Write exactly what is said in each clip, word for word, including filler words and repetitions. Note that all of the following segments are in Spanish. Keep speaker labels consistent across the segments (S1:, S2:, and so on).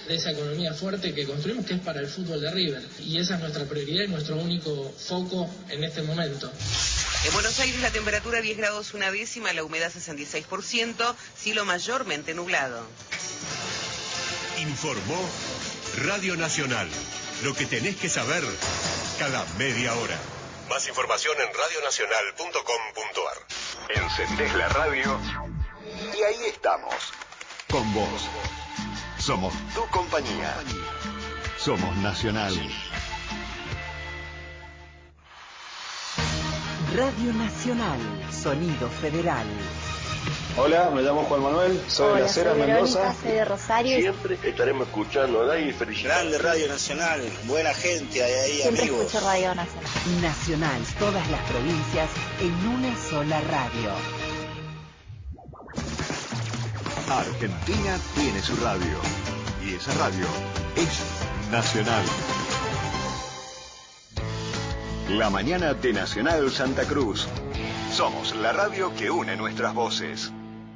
S1: de esa economía fuerte que construimos, que es para el fútbol de River. Y esa es nuestra prioridad y nuestro único foco en este momento.
S2: En Buenos Aires la temperatura diez grados una décima, la humedad sesenta y seis por ciento, cielo mayormente nublado.
S3: Informó Radio Nacional. Lo que tenés que saber cada media hora. Más información en radio nacional punto com punto ar. Encendés la radio y ahí estamos. Con vos. Somos tu compañía. Somos Nacional.
S4: Radio Nacional, Sonido Federal.
S5: Hola, me llamo Juan Manuel, soy
S6: Hola,
S5: de Las Heras,
S6: soy Verónica,
S5: Mendoza.
S6: soy de Rosario.
S7: Siempre estaremos escuchando a Day y felicidades.
S8: Grande Radio Nacional, buena gente, hay ahí
S6: Siempre
S8: amigos.
S6: escucho Radio Nacional.
S4: Nacional, todas las provincias en una sola radio.
S3: Argentina tiene su radio. Y esa radio es Nacional. La mañana de Nacional Santa Cruz. Somos la radio que une nuestras voces.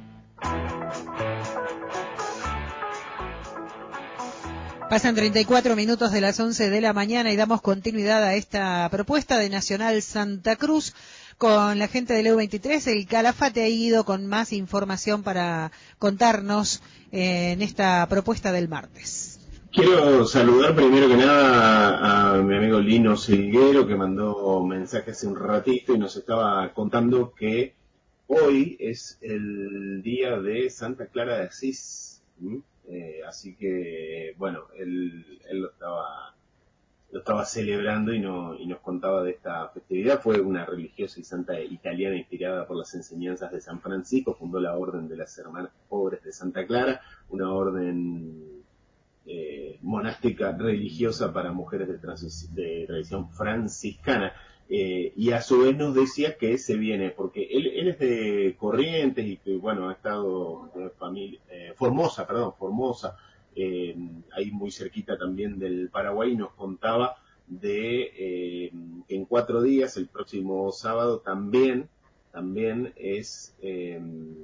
S9: Pasan treinta y cuatro minutos de las once de la mañana y damos continuidad a esta propuesta de Nacional Santa Cruz con la gente del E U veintitrés. El Calafate ha ido con más información para contarnos eh, en esta propuesta del martes.
S5: Quiero saludar primero que nada a mi amigo Lino Silguero, que mandó mensaje hace un ratito y nos estaba contando que hoy es el día de Santa Clara de Asís. ¿Mm? Eh, así que, bueno, él, él lo estaba lo estaba celebrando y, no, y nos contaba de esta festividad. Fue una religiosa y santa italiana inspirada por las enseñanzas de San Francisco. Fundó la Orden de las Hermanas Pobres de Santa Clara, una orden Eh, monástica religiosa para mujeres de, trans, de tradición franciscana, eh, y a su vez nos decía que se viene, porque él, él es de Corrientes y que bueno ha estado de familia, eh, Formosa, perdón, Formosa, eh, ahí muy cerquita también del Paraguay, y nos contaba de eh, que en cuatro días, el próximo sábado también, también es eh,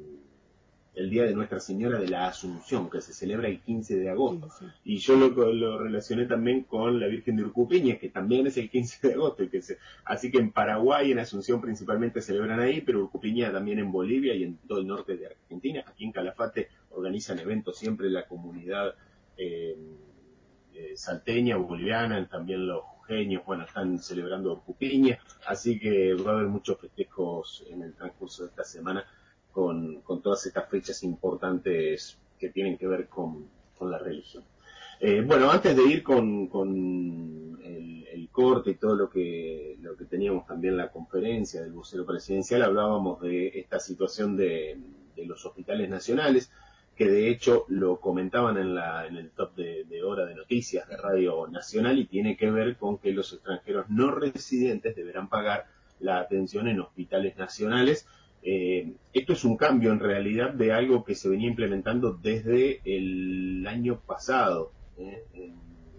S5: el Día de Nuestra Señora de la Asunción, que se celebra el quince de agosto. Sí, sí. Y yo lo, lo relacioné también con la Virgen de Urcupiña, que también es el quince de agosto. Y que se, así que en Paraguay, en Asunción principalmente celebran ahí, pero Urcupiña también en Bolivia y en todo el norte de Argentina. Aquí en Calafate organizan eventos siempre la comunidad eh, eh, salteña, boliviana, también los jujeños, bueno, están celebrando Urcupiña. Así que va a haber muchos festejos en el transcurso de esta semana Con, con todas estas fechas importantes que tienen que ver con, con la religión. Eh, bueno, antes de ir con, con el, el corte y todo lo que, lo que teníamos también la conferencia del vocero presidencial, hablábamos de esta situación de, de los hospitales nacionales, que de hecho lo comentaban en, la, en el top de, de hora de noticias de Radio Nacional, y tiene que ver con que los extranjeros no residentes deberán pagar la atención en hospitales nacionales. Eh, esto es un cambio en realidad de algo que se venía implementando desde el año pasado. ¿eh? Eh,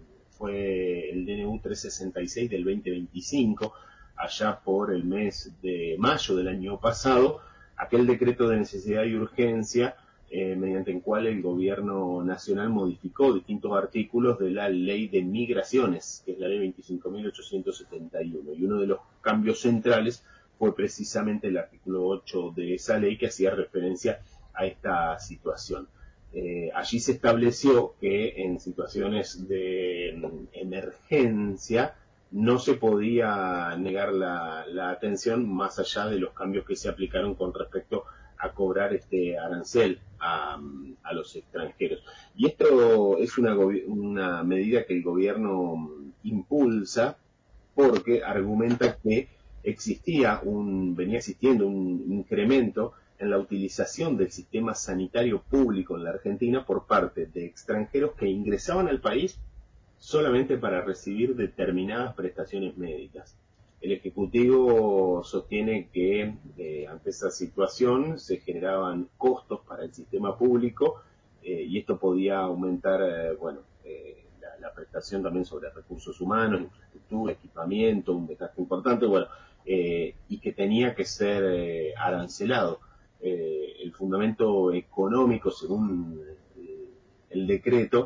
S5: fue el D N U trescientos sesenta y seis del veinte veinticinco, allá por el mes de mayo del año pasado, aquel decreto de necesidad y urgencia eh, mediante el cual el gobierno nacional modificó distintos artículos de la ley de migraciones, que es la ley veinticinco mil ochocientos setenta y uno, y uno de los cambios centrales fue precisamente el artículo ocho de esa ley, que hacía referencia a esta situación. Eh, allí se estableció que en situaciones de emergencia no se podía negar la, la atención, más allá de los cambios que se aplicaron con respecto a cobrar este arancel a, a los extranjeros. Y esto es una, una medida que el gobierno impulsa porque argumenta que existía un, venía existiendo un incremento en la utilización del sistema sanitario público en la Argentina por parte de extranjeros que ingresaban al país solamente para recibir determinadas prestaciones médicas. El Ejecutivo sostiene que eh, ante esa situación se generaban costos para el sistema público eh, y esto podía aumentar, eh, bueno, eh, la, la prestación también sobre recursos humanos, infraestructura, equipamiento, un desgaste importante, bueno, eh, y que tenía que ser eh, arancelado. Eh, el fundamento económico, según eh, el decreto,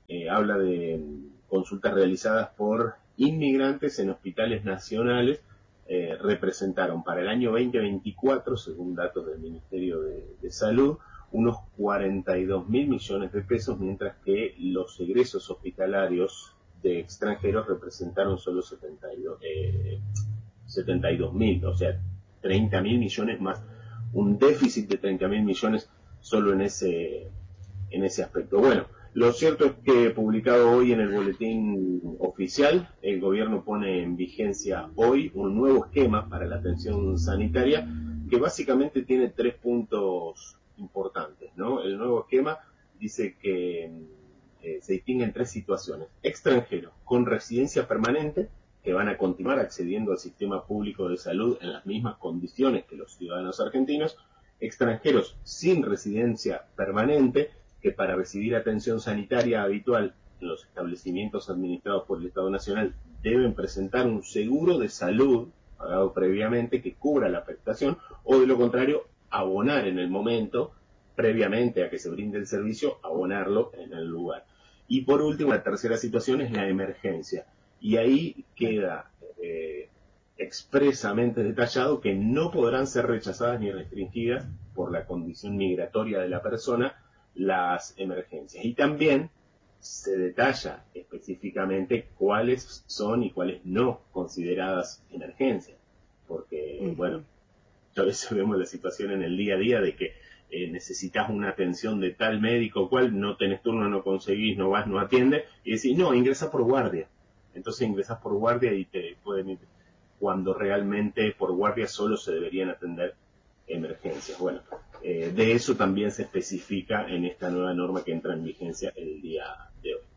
S5: eh, habla de consultas realizadas por inmigrantes en hospitales nacionales, eh, representaron para el año veinte veinticuatro, según datos del Ministerio de, de Salud, unos cuarenta y dos mil millones de pesos, mientras que los egresos hospitalarios de extranjeros representaron solo setenta y dos, eh, setenta y dos mil, o sea, treinta mil millones más, un déficit de treinta mil millones solo en ese, en ese aspecto. Bueno, lo cierto es que publicado hoy en el boletín oficial, el gobierno pone en vigencia hoy un nuevo esquema para la atención sanitaria que básicamente tiene tres puntos importantes, ¿no? El nuevo esquema dice que eh, se distinguen tres situaciones: extranjeros con residencia permanente, que van a continuar accediendo al sistema público de salud en las mismas condiciones que los ciudadanos argentinos; extranjeros sin residencia permanente, que para recibir atención sanitaria habitual en los establecimientos administrados por el Estado Nacional deben presentar un seguro de salud pagado previamente que cubra la afectación, o de lo contrario, abonar en el momento, previamente a que se brinde el servicio, abonarlo en el lugar. Y por último, la tercera situación es la emergencia. Y ahí queda eh, expresamente detallado que no podrán ser rechazadas ni restringidas por la condición migratoria de la persona las emergencias. Y también se detalla específicamente cuáles son y cuáles no consideradas emergencias. Porque, uh-huh. bueno, a veces vemos la situación en el día a día de que eh, necesitas una atención de tal médico cual, no tenés turno, no conseguís, no vas, no atiende, y decís, no, ingresa por guardia. Entonces ingresas por guardia y te pueden ir, cuando realmente por guardia solo se deberían atender emergencias. Bueno, eh, de eso también se especifica en esta nueva norma que entra en vigencia el día de hoy.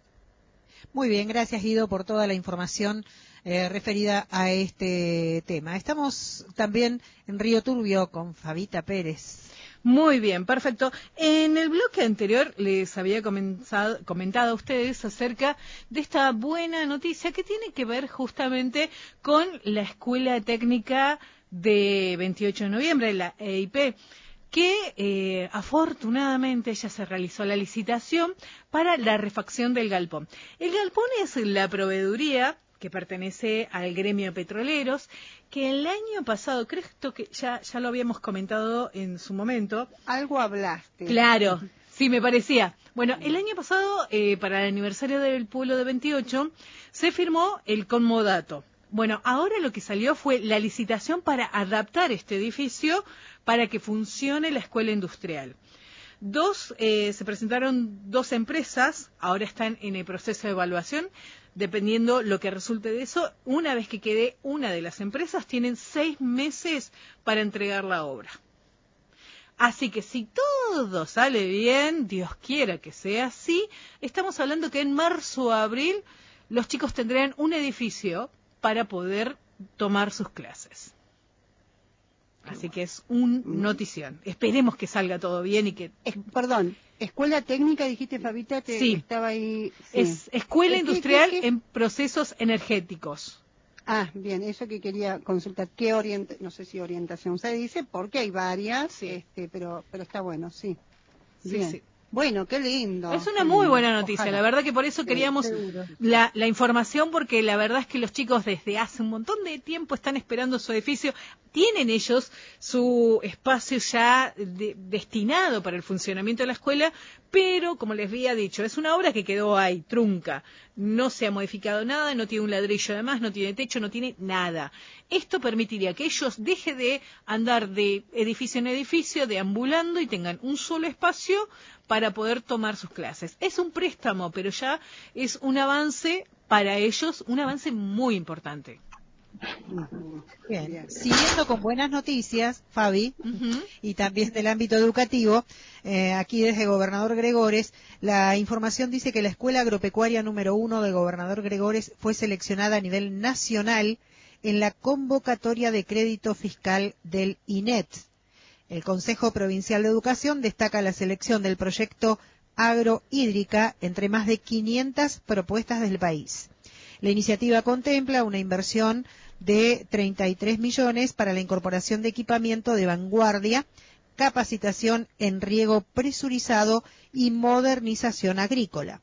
S9: Muy bien, gracias Guido por toda la información eh, referida a este tema. Estamos también en Río Turbio con Fabita Pérez.
S6: Muy bien, perfecto. En el bloque anterior les había comenzado, comentado a ustedes acerca de esta buena noticia que tiene que ver justamente con la Escuela Técnica de veintiocho de noviembre, la E I P, que eh, afortunadamente ya se realizó la licitación para la refacción del galpón. El galpón es la proveeduría que pertenece al gremio petroleros, que el año pasado, creo que ya, ya lo habíamos comentado en su momento.
S10: Algo hablaste.
S6: Claro, sí, me parecía. Bueno, el año pasado, eh, para el aniversario del pueblo de veintiocho, se firmó el conmodato. Bueno, ahora lo que salió fue la licitación para adaptar este edificio para que funcione la escuela industrial. Dos, eh, se presentaron dos empresas, ahora están en el proceso de evaluación. Dependiendo lo que resulte de eso, una vez que quede una de las empresas, tienen seis meses para entregar la obra. Así que si todo sale bien, Dios quiera que sea así, estamos hablando que en marzo o abril los chicos tendrán un edificio para poder tomar sus clases. Así que es un notición. Esperemos que salga todo bien y que...
S10: Es, perdón, Escuela Técnica, dijiste, Fabita, que
S6: sí.
S10: estaba ahí... Sí.
S6: Es Escuela
S10: ¿Qué,
S6: Industrial
S10: qué, qué?
S6: en Procesos Energéticos.
S10: Ah, bien, eso que quería consultar. ¿Qué orienta, no sé si orientación se dice, porque hay varias, sí. este, pero pero está bueno, sí. Bien. Sí, sí. Bueno, qué lindo.
S6: Es una muy buena noticia, Ojalá. La verdad que por eso sí, queríamos la, la información, porque la verdad es que los chicos desde hace un montón de tiempo están esperando su edificio. Tienen ellos su espacio ya de, destinado para el funcionamiento de la escuela, pero como les había dicho, es una obra que quedó ahí, trunca. No se ha modificado nada, no tiene un ladrillo de más, no tiene techo, no tiene nada. Esto permitiría que ellos dejen de andar de edificio en edificio, deambulando, y tengan un solo espacio para poder tomar sus clases. Es un préstamo, pero ya es un avance para ellos, un avance muy importante.
S9: Bien, siguiendo con buenas noticias, Fabi,
S6: uh-huh.
S9: y también del ámbito educativo, eh, aquí desde Gobernador Gregores, la información dice que la Escuela Agropecuaria número uno de Gobernador Gregores fue seleccionada a nivel nacional en la convocatoria de crédito fiscal del I N E T. El Consejo Provincial de Educación destaca la selección del proyecto agrohídrica entre más de quinientas propuestas del país. La iniciativa contempla una inversión de treinta y tres millones para la incorporación de equipamiento de vanguardia, capacitación en riego presurizado y modernización agrícola.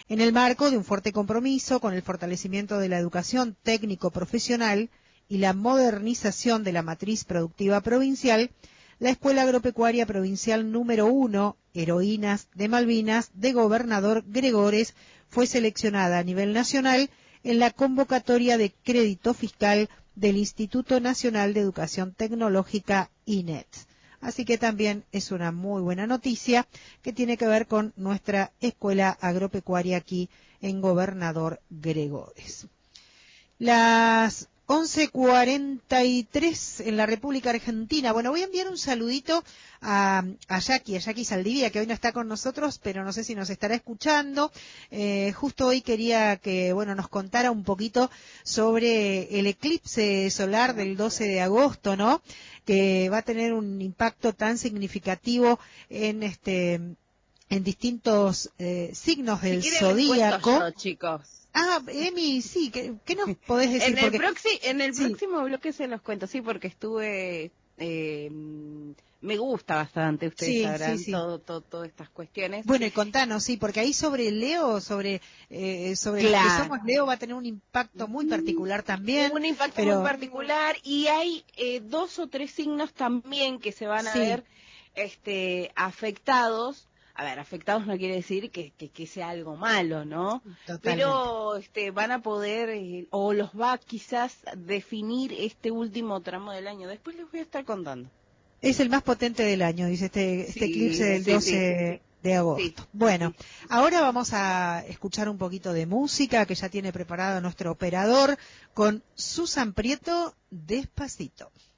S9: En el marco de un fuerte compromiso con el fortalecimiento de la educación técnico-profesional y la modernización de la matriz productiva provincial, la Escuela Agropecuaria Provincial número uno, Heroínas de Malvinas, de Gobernador Gregores, fue seleccionada a nivel nacional en la convocatoria de crédito fiscal del Instituto Nacional de Educación Tecnológica, I N E T. Así que también es una muy buena noticia que tiene que ver con nuestra escuela agropecuaria aquí en Gobernador Gregores. Las once cuarenta y tres en la República Argentina. Bueno, voy a enviar un saludito a, a Jackie, a Jackie Saldivia, que hoy no está con nosotros, pero no sé si nos estará escuchando. Eh, justo hoy quería que, bueno, nos contara un poquito sobre el eclipse solar del doce de agosto, ¿no? Que va a tener un impacto tan significativo en este, en distintos eh, signos del
S11: si
S9: zodíaco.
S11: Yo, chicos.
S9: Ah, Emi, sí, ¿qué, qué nos podés decir?
S11: En el,
S9: porque...
S11: proxi, en el
S9: sí.
S11: próximo bloque se los cuento, sí, porque estuve, eh, me gusta bastante, ustedes
S9: sí,
S11: sabrán
S9: sí, sí.
S11: todo, todo, todas estas cuestiones.
S9: Bueno, y contanos, sí, porque ahí sobre Leo, sobre eh, sobre
S11: claro.
S9: los que somos Leo va a tener un impacto muy particular también.
S11: Un impacto
S9: pero...
S11: muy particular, y hay eh, dos o tres signos también que se van a
S9: sí.
S11: ver este, afectados. A ver, afectados no quiere decir que, que, que sea algo malo, ¿no?
S9: Totalmente.
S11: Pero este, van a poder, eh, o los va quizás definir este último tramo del año. Después les voy a estar contando.
S9: Es el más potente del año, dice este,
S11: sí,
S9: este eclipse del
S11: sí,
S9: doce
S11: sí, sí.
S9: de agosto.
S11: Sí,
S9: bueno,
S11: sí, sí.
S9: ahora vamos a escuchar un poquito de música que ya tiene preparado nuestro operador con Susan Prieto, Despacito.